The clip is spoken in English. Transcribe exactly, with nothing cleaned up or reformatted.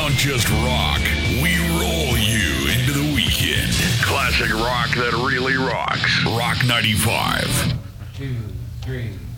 don't just rock, we roll you into the weekend. Classic rock that really rocks. Rock ninety-five. Two, three.